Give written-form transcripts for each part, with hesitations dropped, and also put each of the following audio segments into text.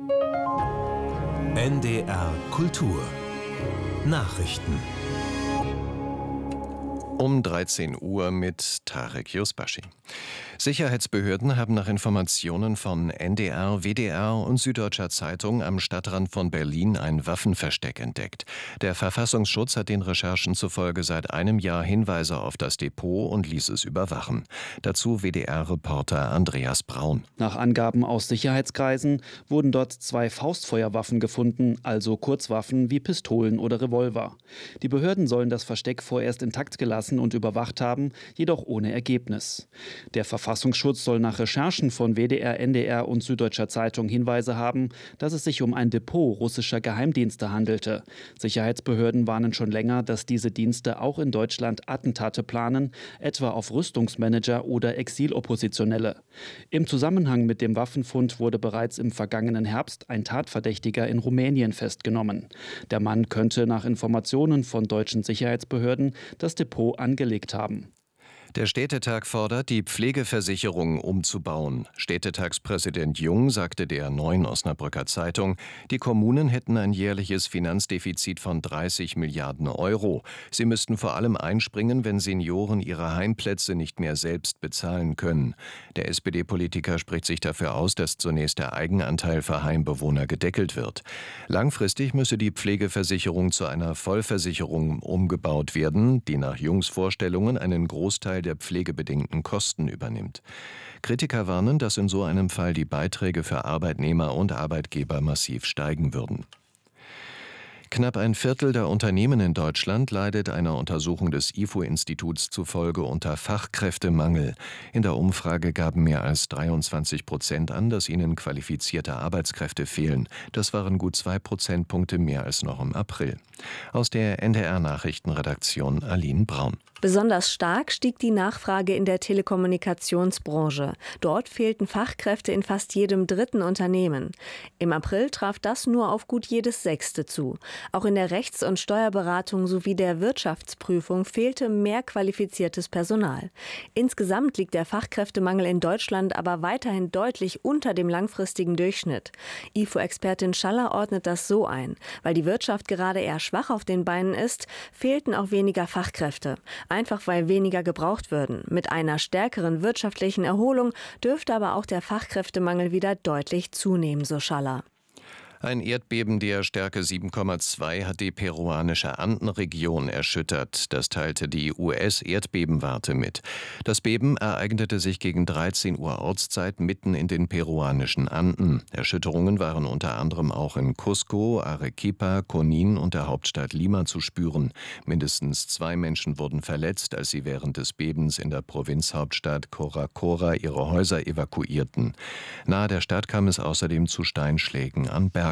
NDR Kultur Nachrichten Um 13 Uhr mit Tarek Yusbashi. Sicherheitsbehörden haben nach Informationen von NDR, WDR und Süddeutscher Zeitung am Stadtrand von Berlin ein Waffenversteck entdeckt. Der Verfassungsschutz hat den Recherchen zufolge seit einem Jahr Hinweise auf das Depot und ließ es überwachen. Dazu WDR-Reporter Andreas Braun. Nach Angaben aus Sicherheitskreisen wurden dort 2 Faustfeuerwaffen gefunden, also Kurzwaffen wie Pistolen oder Revolver. Die Behörden sollen das Versteck vorerst intakt gelassen und überwacht haben, jedoch ohne Ergebnis. Der Verfassungsschutz soll nach Recherchen von WDR, NDR und Süddeutscher Zeitung Hinweise haben, dass es sich um ein Depot russischer Geheimdienste handelte. Sicherheitsbehörden warnen schon länger, dass diese Dienste auch in Deutschland Attentate planen, etwa auf Rüstungsmanager oder Exiloppositionelle. Im Zusammenhang mit dem Waffenfund wurde bereits im vergangenen Herbst ein Tatverdächtiger in Rumänien festgenommen. Der Mann könnte nach Informationen von deutschen Sicherheitsbehörden das Depot angelegt haben. Der Städtetag fordert, die Pflegeversicherung umzubauen. Städtetagspräsident Jung sagte der Neuen Osnabrücker Zeitung, die Kommunen hätten ein jährliches Finanzdefizit von 30 Milliarden Euro. Sie müssten vor allem einspringen, wenn Senioren ihre Heimplätze nicht mehr selbst bezahlen können. Der SPD-Politiker spricht sich dafür aus, dass zunächst der Eigenanteil für Heimbewohner gedeckelt wird. Langfristig müsse die Pflegeversicherung zu einer Vollversicherung umgebaut werden, die nach Jungs Vorstellungen einen Großteil der pflegebedingten Kosten übernimmt. Kritiker warnen, dass in so einem Fall die Beiträge für Arbeitnehmer und Arbeitgeber massiv steigen würden. Knapp ein Viertel der Unternehmen in Deutschland leidet einer Untersuchung des IFO-Instituts zufolge unter Fachkräftemangel. In der Umfrage gaben mehr als 23% an, dass ihnen qualifizierte Arbeitskräfte fehlen. Das waren gut 2 Prozentpunkte mehr als noch im April. Aus der NDR-Nachrichtenredaktion Aline Braun. Besonders stark stieg die Nachfrage in der Telekommunikationsbranche. Dort fehlten Fachkräfte in fast jedem dritten Unternehmen. Im April traf das nur auf gut jedes 6. zu. Auch in der Rechts- und Steuerberatung sowie der Wirtschaftsprüfung fehlte mehr qualifiziertes Personal. Insgesamt liegt der Fachkräftemangel in Deutschland aber weiterhin deutlich unter dem langfristigen Durchschnitt. IFO-Expertin Schaller ordnet das so ein. Weil die Wirtschaft gerade eher schwach auf den Beinen ist, fehlten auch weniger Fachkräfte. Einfach weil weniger gebraucht würden. Mit einer stärkeren wirtschaftlichen Erholung dürfte aber auch der Fachkräftemangel wieder deutlich zunehmen, so Schaller. Ein Erdbeben der Stärke 7,2 hat die peruanische Andenregion erschüttert. Das teilte die US-Erdbebenwarte mit. Das Beben ereignete sich gegen 13 Uhr Ortszeit mitten in den peruanischen Anden. Erschütterungen waren unter anderem auch in Cusco, Arequipa, Junín und der Hauptstadt Lima zu spüren. Mindestens 2 Menschen wurden verletzt, als sie während des Bebens in der Provinzhauptstadt Cora Cora ihre Häuser evakuierten. Nahe der Stadt kam es außerdem zu Steinschlägen an Berghängen.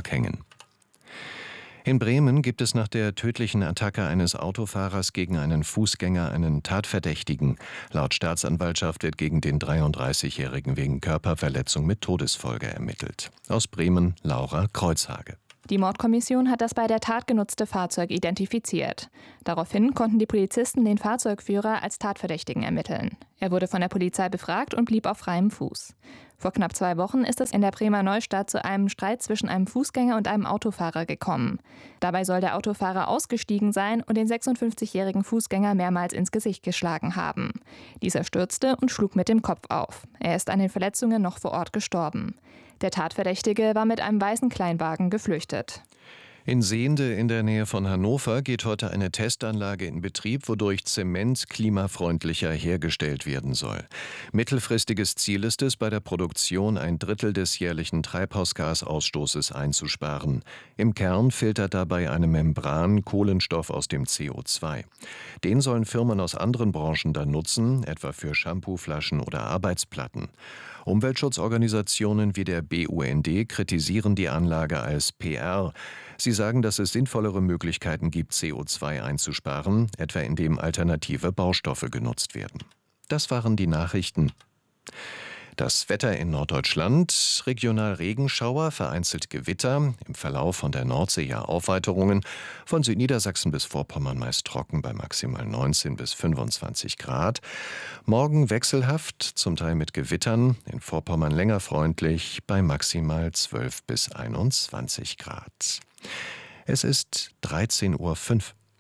In Bremen gibt es nach der tödlichen Attacke eines Autofahrers gegen einen Fußgänger einen Tatverdächtigen. Laut Staatsanwaltschaft wird gegen den 33-Jährigen wegen Körperverletzung mit Todesfolge ermittelt. Aus Bremen Laura Kreuzhage. Die Mordkommission hat das bei der Tat genutzte Fahrzeug identifiziert. Daraufhin konnten die Polizisten den Fahrzeugführer als Tatverdächtigen ermitteln. Er wurde von der Polizei befragt und blieb auf freiem Fuß. Vor knapp 2 Wochen ist es in der Bremer Neustadt zu einem Streit zwischen einem Fußgänger und einem Autofahrer gekommen. Dabei soll der Autofahrer ausgestiegen sein und den 56-jährigen Fußgänger mehrmals ins Gesicht geschlagen haben. Dieser stürzte und schlug mit dem Kopf auf. Er ist an den Verletzungen noch vor Ort gestorben. Der Tatverdächtige war mit einem weißen Kleinwagen geflüchtet. In Sehnde in der Nähe von Hannover geht heute eine Testanlage in Betrieb, wodurch Zement klimafreundlicher hergestellt werden soll. Mittelfristiges Ziel ist es, bei der Produktion 1/3 des jährlichen Treibhausgasausstoßes einzusparen. Im Kern filtert dabei eine Membran Kohlenstoff aus dem CO2. Den sollen Firmen aus anderen Branchen dann nutzen, etwa für Shampooflaschen oder Arbeitsplatten. Umweltschutzorganisationen wie der BUND kritisieren die Anlage als PR. Sie sagen, dass es sinnvollere Möglichkeiten gibt, CO2 einzusparen, etwa indem alternative Baustoffe genutzt werden. Das waren die Nachrichten. Das Wetter in Norddeutschland: regional Regenschauer, vereinzelt Gewitter, im Verlauf von der Nordsee ja Aufweiterungen, von Südniedersachsen bis Vorpommern meist trocken bei maximal 19 bis 25 Grad. Morgen wechselhaft, zum Teil mit Gewittern, in Vorpommern länger freundlich bei maximal 12 bis 21 Grad. Es ist 13:05 Uhr.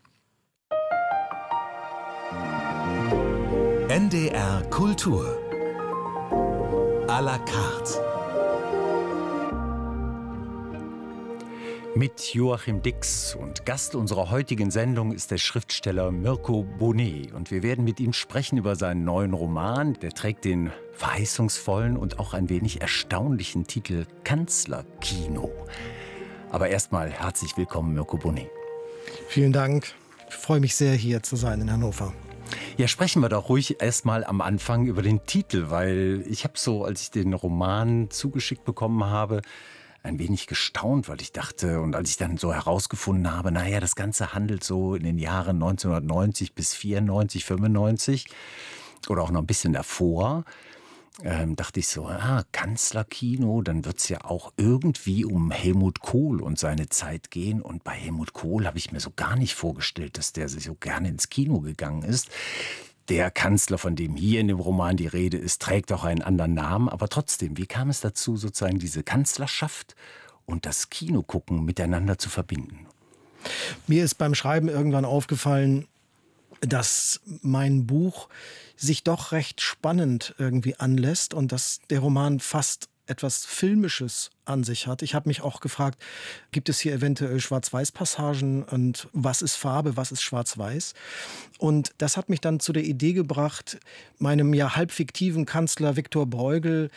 NDR Kultur à la carte. Mit Joachim Dix, und Gast unserer heutigen Sendung ist der Schriftsteller Mirko Bonet. Und wir werden mit ihm sprechen über seinen neuen Roman. Der trägt den verheißungsvollen und auch ein wenig erstaunlichen Titel Kanzlerkino. Aber erstmal herzlich willkommen, Mirko Bonet. Vielen Dank. Ich freue mich sehr, hier zu sein in Hannover. Ja, sprechen wir doch ruhig erstmal am Anfang über den Titel, weil ich habe so, als ich den Roman zugeschickt bekommen habe, ein wenig gestaunt, weil ich dachte, und als ich dann so herausgefunden habe, naja, das Ganze handelt so in den Jahren 1990 bis 94, 95 oder auch noch ein bisschen davor, dachte ich so, Kanzlerkino, dann wird es ja auch irgendwie um Helmut Kohl und seine Zeit gehen. Und bei Helmut Kohl habe ich mir so gar nicht vorgestellt, dass der so gerne ins Kino gegangen ist. Der Kanzler, von dem hier in dem Roman die Rede ist, trägt auch einen anderen Namen. Aber trotzdem, wie kam es dazu, sozusagen diese Kanzlerschaft und das Kinogucken miteinander zu verbinden? Mir ist beim Schreiben irgendwann aufgefallen, dass mein Buch sich doch recht spannend irgendwie anlässt und dass der Roman fast etwas Filmisches an sich hat. Ich habe mich auch gefragt, gibt es hier eventuell Schwarz-Weiß-Passagen und was ist Farbe, was ist Schwarz-Weiß? Und das hat mich dann zu der Idee gebracht, meinem ja halb fiktiven Kanzler Viktor Brueghel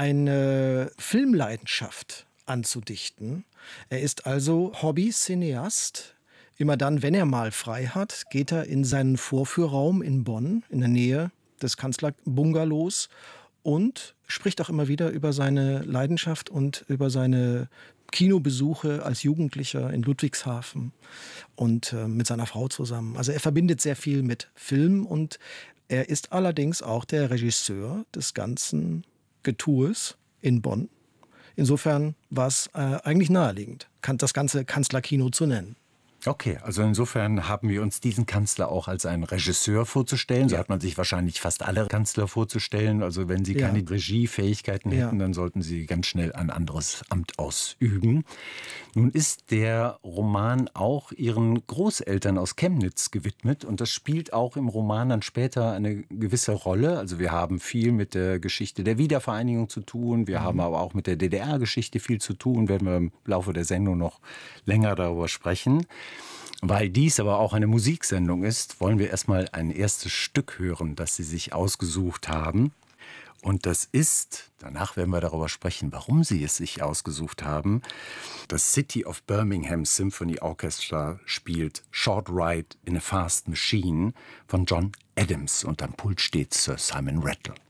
eine Filmleidenschaft anzudichten. Er ist also Hobby-Cineast. Immer dann, wenn er mal frei hat, geht er in seinen Vorführraum in Bonn, in der Nähe des Kanzlerbungalows, und spricht auch immer wieder über seine Leidenschaft und über seine Kinobesuche als Jugendlicher in Ludwigshafen und mit seiner Frau zusammen. Also er verbindet sehr viel mit Film, und er ist allerdings auch der Regisseur des ganzen Getues in Bonn. Insofern war es eigentlich naheliegend, das ganze Kanzlerkino zu nennen. Okay, also insofern haben wir uns diesen Kanzler auch als einen Regisseur vorzustellen. So hat man sich wahrscheinlich fast alle Kanzler vorzustellen. Also wenn sie keine Regiefähigkeiten hätten, dann sollten sie ganz schnell ein anderes Amt ausüben. Nun ist der Roman auch ihren Großeltern aus Chemnitz gewidmet, und das spielt auch im Roman dann später eine gewisse Rolle. Also wir haben viel mit der Geschichte der Wiedervereinigung zu tun. Wir haben aber auch mit der DDR-Geschichte viel zu tun. Werden wir im Laufe der Sendung noch länger darüber sprechen. Weil dies aber auch eine Musiksendung ist, wollen wir erstmal ein erstes Stück hören, das Sie sich ausgesucht haben. Und das ist, danach werden wir darüber sprechen, warum Sie es sich ausgesucht haben, das City of Birmingham Symphony Orchestra spielt Short Ride in a Fast Machine von John Adams, und am Pult steht Sir Simon Rattle.